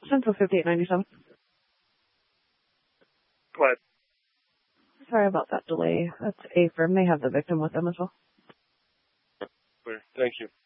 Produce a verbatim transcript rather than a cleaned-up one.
Central fifty-eight ninety-seven. Go ahead. Sorry about that delay. That's A firm. They have the victim with them as well. Clear. Thank you.